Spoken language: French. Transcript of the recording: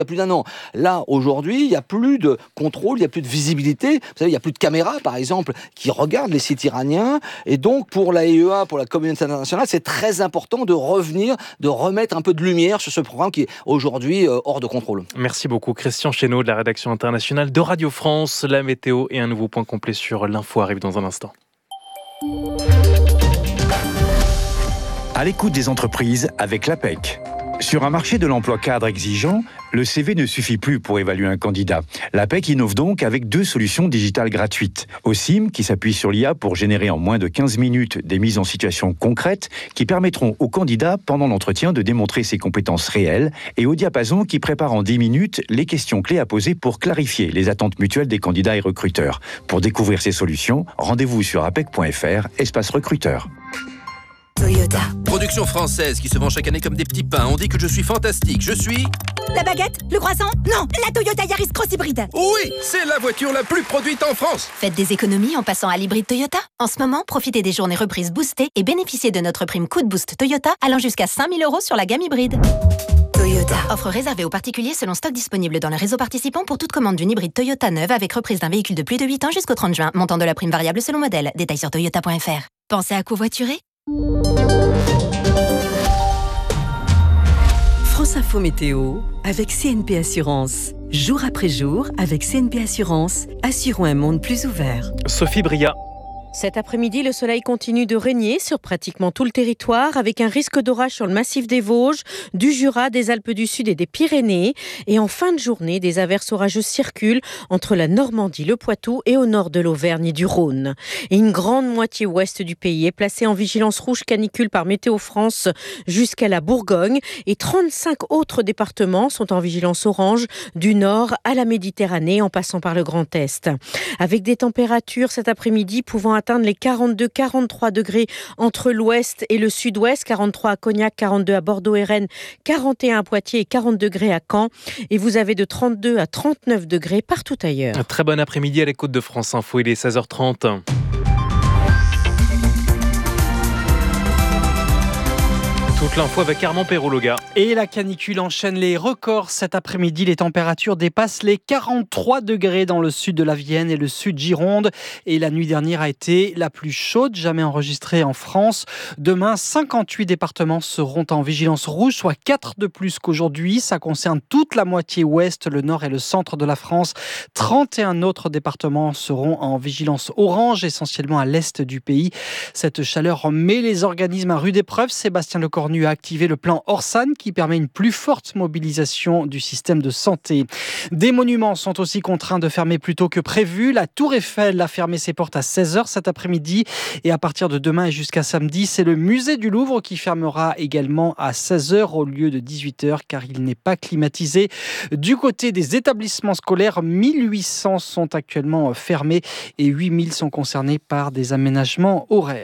Il y a plus d'1 an. Là, aujourd'hui, il n'y a plus de contrôle, il n'y a plus de visibilité. Vous savez, il n'y a plus de caméras, par exemple, qui regardent les sites iraniens. Et donc, pour la l'AIEA, pour la communauté internationale, c'est très important de revenir, de remettre un peu de lumière sur ce programme qui est aujourd'hui hors de contrôle. Merci beaucoup, Christian Chesneau de la rédaction internationale de Radio France. La météo et un nouveau point complet sur l'info arrivent dans un instant. À l'écoute des entreprises avec l'APEC. Sur un marché de l'emploi cadre exigeant, le CV ne suffit plus pour évaluer un candidat. L'APEC innove donc avec 2 solutions digitales gratuites. OSIM, qui s'appuie sur l'IA pour générer en moins de 15 minutes des mises en situation concrètes qui permettront au candidat, pendant l'entretien, de démontrer ses compétences réelles, et au Diapason, qui prépare en 10 minutes les questions clés à poser pour clarifier les attentes mutuelles des candidats et recruteurs. Pour découvrir ces solutions, rendez-vous sur apec.fr, espace recruteur. Toyota. Production française qui se vend chaque année comme des petits pains. On dit que je suis fantastique. Je suis... La baguette? Le croissant? Non, la Toyota Yaris Cross Hybride. Oui, c'est la voiture la plus produite en France. Faites des économies en passant à l'hybride Toyota. En ce moment, profitez des journées reprises boostées et bénéficiez de notre prime Coup de Boost Toyota allant jusqu'à 5 000 € sur la gamme hybride. Toyota. Offre réservée aux particuliers selon stock disponible dans le réseau participant pour toute commande d'une hybride Toyota neuve avec reprise d'un véhicule de plus de 8 ans jusqu'au 30 juin. Montant de la prime variable selon modèle. Détails sur toyota.fr. Pensez à covoiturer? France Info Météo avec CNP Assurance. Jour après jour, avec CNP Assurance, assurons un monde plus ouvert. Sophie Bria. Cet après-midi, le soleil continue de régner sur pratiquement tout le territoire avec un risque d'orage sur le massif des Vosges, du Jura, des Alpes du Sud et des Pyrénées. Et en fin de journée, des averses orageuses circulent entre la Normandie, le Poitou et au nord de l'Auvergne et du Rhône. Et une grande moitié ouest du pays est placée en vigilance rouge canicule par Météo France jusqu'à la Bourgogne. Et 35 autres départements sont en vigilance orange du nord à la Méditerranée en passant par le Grand Est. Avec des températures cet après-midi pouvant atteindre les 42-43 degrés entre l'ouest et le sud-ouest, 43 à Cognac, 42 à Bordeaux et Rennes, 41 à Poitiers et 40 degrés à Caen. Et vous avez de 32 à 39 degrés partout ailleurs. Un très bon après-midi à l'écoute de France Info, il est 16h30. Toute l'info avec Armand Perrault-Loga. Et la canicule enchaîne les records. Cet après-midi, les températures dépassent les 43 degrés dans le sud de la Vienne et le sud Gironde. Et la nuit dernière a été la plus chaude jamais enregistrée en France. Demain, 58 départements seront en vigilance rouge, soit 4 de plus qu'aujourd'hui. Ça concerne toute la moitié ouest, le nord et le centre de la France. 31 autres départements seront en vigilance orange, essentiellement à l'est du pays. Cette chaleur met les organismes à rude épreuve. Sébastien Lecornu a activé le plan Orsan qui permet une plus forte mobilisation du système de santé. Des monuments sont aussi contraints de fermer plus tôt que prévu. La Tour Eiffel a fermé ses portes à 16h cet après-midi et à partir de demain et jusqu'à samedi, c'est le musée du Louvre qui fermera également à 16h au lieu de 18h car il n'est pas climatisé. Du côté des établissements scolaires, 1800 sont actuellement fermés et 8000 sont concernés par des aménagements horaires.